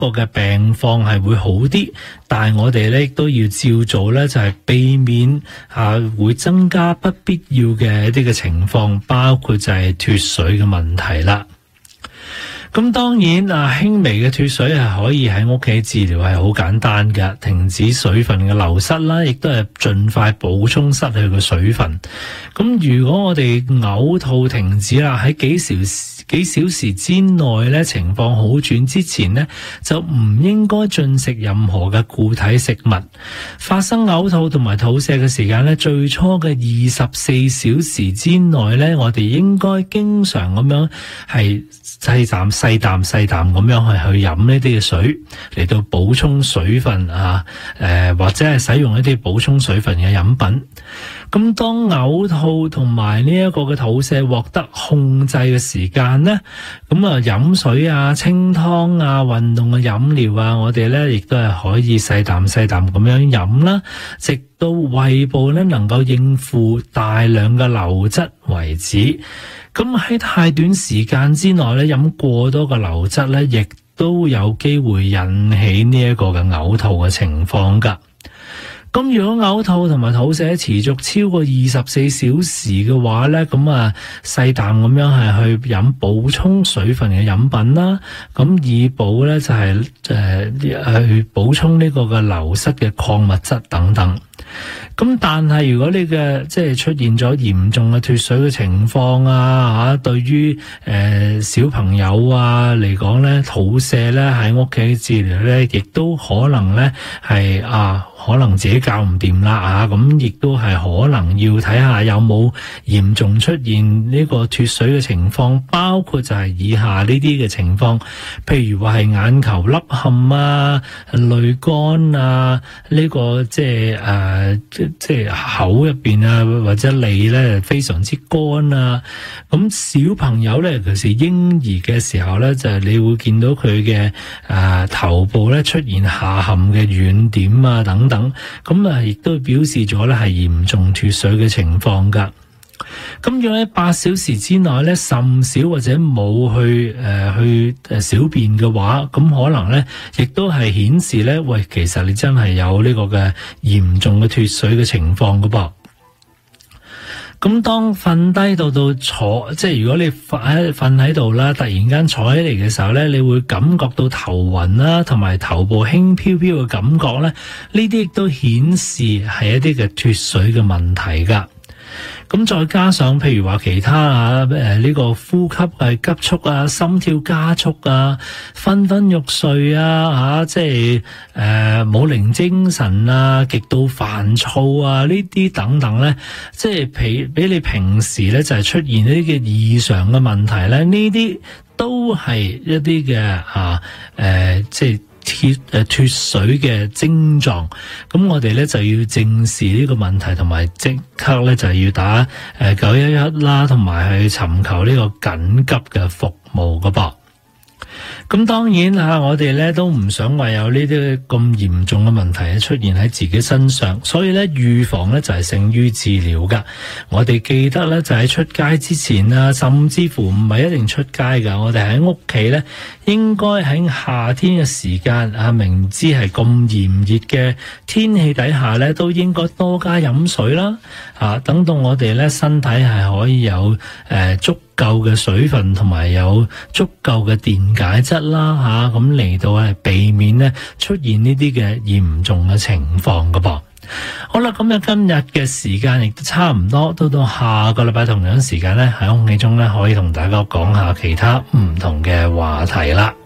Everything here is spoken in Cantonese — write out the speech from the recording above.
個嘅病況係會好啲，但係我哋咧亦都要照做咧，就係避免會增加不必要嘅一啲嘅情況，包括就係脫水嘅問題啦。咁當然輕微嘅脫水係可以喺屋企治療，係好簡單嘅，停止水分嘅流失啦，亦都係盡快補充失去嘅水分。咁如果我哋嘔吐停止啦，喺幾小時之內咧，情況好轉之前呢，就唔應該進食任何嘅固體食物。發生嘔吐同埋肚瀉嘅時間咧，最初嘅24小時之內咧，我哋應該經常咁樣係細啖咁樣去飲呢啲嘅水，嚟到補充水分或者係使用一啲補充水分嘅飲品。咁當嘔吐同埋呢一個嘅肚瀉獲得控制嘅時間呢，咁飲水清湯運動嘅飲料我哋咧亦都係可以細啖咁樣飲啦，直到胃部咧能夠應付大量嘅流質為止。咁喺太短時間之內咧，飲過多嘅流質咧，亦都有機會引起呢一個嘅嘔吐嘅情況噶。咁如果嘔吐同埋肚瀉持續超過24小時嘅話咧，咁細啖咁樣係去飲補充水分嘅飲品啦，咁以補咧就係去補充呢個嘅流失嘅礦物質等等。咁但係如果你嘅即係出現咗嚴重嘅脫水嘅情況對於小朋友嚟講咧，肚瀉咧喺屋企治療咧，亦都可能咧係可能自己搞唔掂啦咁亦都係可能要睇下有冇嚴重出現呢個脫水嘅情況，包括就係以下呢啲嘅情況，譬如話係眼球凹陷淚乾呢個即係口入邊或者脷咧非常之乾咁小朋友咧，尤其是嬰兒嘅時候咧，就係你會見到佢嘅頭部咧出現下陷嘅軟點等等，咁亦都表示咗咧係嚴重脫水嘅情況噶。咁要喺8小時之內咧，甚少或者冇去小便嘅話，咁可能咧亦都係顯示咧，喂，其實你真係有呢個嘅嚴重嘅脫水嘅情況噶噃。咁當瞓低到坐，即係如果你瞓喺度啦，突然間坐起嚟嘅時候咧，你會感覺到頭暈啦，同埋頭部輕飄飄嘅感覺咧，呢啲亦都顯示係一啲嘅脫水嘅問題噶。咁再加上譬如話其他呢個呼吸係急促心跳加速昏昏欲睡即係冇靈精神極度煩躁呢啲等等咧，即係比你平時咧就係出現呢啲嘅異常嘅問題咧，呢啲都係一啲嘅即係脫水嘅症狀，咁我哋咧就要正視呢個問題，同埋即刻咧就要打911啦，同埋去尋求呢個緊急嘅服務噶噃。咁當然我哋咧都唔想話有呢啲咁嚴重嘅問題出現喺自己身上，所以咧預防咧就係勝於治療噶。我哋記得咧就喺出街之前甚至乎唔係一定出街噶，我哋喺屋企咧應該喺夏天嘅時間明知係咁炎熱嘅天氣底下咧，都應該多加飲水啦，等到我哋咧身體係可以有足夠嘅水分同埋有足夠嘅電解質啦，咁嚟到係避免咧出現呢啲嘅嚴重嘅情況噶噃。好啦，咁今日嘅時間亦都差唔多，到下個禮拜同樣時間咧喺空氣中咧可以同大家講下其他唔同嘅話題啦。